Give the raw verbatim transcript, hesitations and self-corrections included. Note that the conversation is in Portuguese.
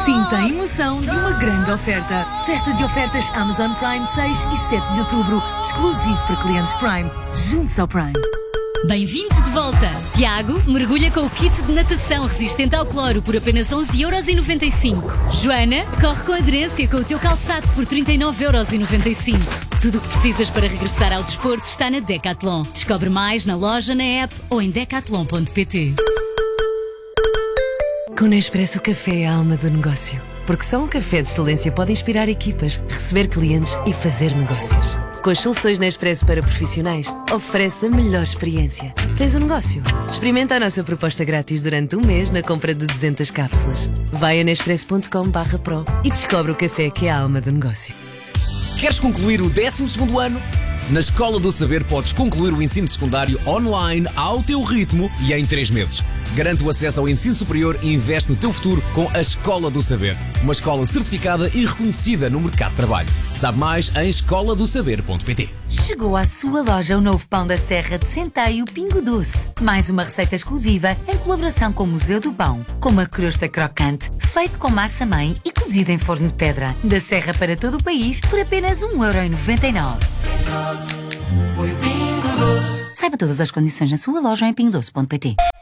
Sinta a emoção de uma grande oferta. Festa de ofertas Amazon Prime seis e sete de outubro, exclusivo para clientes Prime. Junte-se ao Prime. Bem-vindos de volta! Tiago mergulha com o kit de natação resistente ao cloro por apenas onze euros e noventa e cinco. Joana corre com aderência com o teu calçado por trinta e nove euros e noventa e cinco. Tudo o que precisas para regressar ao desporto está na Decathlon. Descobre mais na loja, na app ou em decathlon ponto pt. Com Nespresso, o café é a alma do negócio. Porque só um café de excelência pode inspirar equipas, receber clientes e fazer negócios. Com as soluções Nespresso para profissionais, oferece a melhor experiência. Tens um negócio? Experimenta a nossa proposta grátis durante um mês na compra de duzentas cápsulas. Vai a nespresso ponto com barra pro e descobre o café que é a alma do negócio. Queres concluir o décimo segundo ano? Na Escola do Saber podes concluir o ensino secundário online ao teu ritmo e em três meses. Garante o acesso ao ensino superior e investe no teu futuro com a Escola do Saber. Uma escola certificada e reconhecida no mercado de trabalho. Sabe mais em escola do saber ponto pt. Chegou à sua loja o novo pão da Serra de Centeio Pingo Doce. Mais uma receita exclusiva em colaboração com o Museu do Pão. Com uma crosta crocante, feito com massa-mãe e cozido em forno de pedra. Da Serra para todo o país por apenas um euro e noventa e nove. Foi Pingo Doce. Saiba todas as condições na sua loja em pingo doce ponto pt.